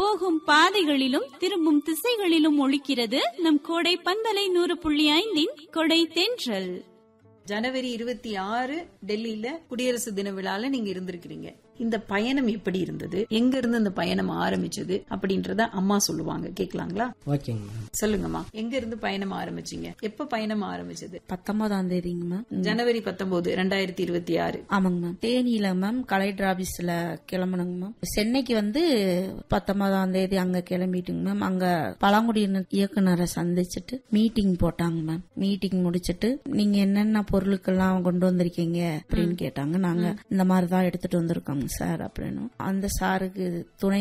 போகும் பாதைகளிலும் திரும்பும் திசைகளிலும் ஒலிக்கிறது நம் கோடை பண்பலை 100.5 கொடை தென்றல். ஜனவரி 26 டெல்லியில குடியரசு தின விழால நீங்க இருந்திருக்கிறீங்க. இந்த பயணம் எப்படி இருந்தது, எங்க இருந்து இந்த பயணம் ஆரம்பிச்சது அப்படின்றத அம்மா சொல்லுவாங்க, கேட்கலாங்களா? ஓகேங்க மேம். சொல்லுங்கம்மா, எங்க இருந்து பயணம் ஆரம்பிச்சீங்க, எப்ப பயணம் ஆரம்பிச்சது? 19ஆம் தேதிங்க மேம். ஜனவரி 19, 2026. ஆமாங்க மேம். தேனியில மேம் கலெக்டர் ஆபீஸ்ல கிளம்பணுங்க மேம். சென்னைக்கு 19ஆம் தேதி அங்க கிளம்பிட்டுங்க மேம். அங்க பழங்குடியினர் இயக்குனரை சந்திச்சுட்டு மீட்டிங் போட்டாங்க மேம். மீட்டிங் முடிச்சிட்டு நீங்க என்னென்ன பொருட்கள்லாம் கொண்டு வந்திருக்கீங்க அப்படின்னு கேட்டாங்க. நாங்க இந்த மாதிரிதான் எடுத்துட்டு வந்திருக்கோம் சார் அப்படின்னு. அந்த சாருக்கு துணை